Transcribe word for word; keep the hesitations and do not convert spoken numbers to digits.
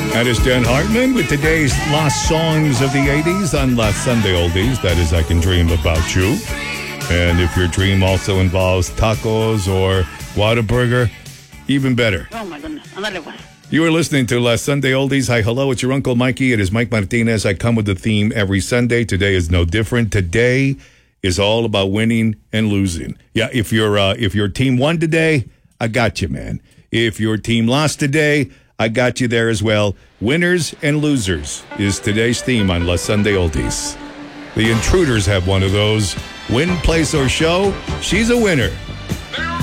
That is Dan Hartman with today's Lost Songs of the eighties on Last Sunday Oldies. That is I Can Dream About You. And if your dream also involves tacos or Whataburger, even better. Oh, my goodness. Ándale, pues. You are listening to Last Sunday Oldies. Hi, hello, it's your Uncle Mikey. It is Mike Martinez. I come with the theme every Sunday. Today is no different. Today is all about winning and losing. Yeah, if, your uh, if your team won today, I got you, man. If your team lost today, I got you there as well. Winners and losers is today's theme on La Sunday Oldies. The Intruders have one of those. Win, place, or show, she's a winner.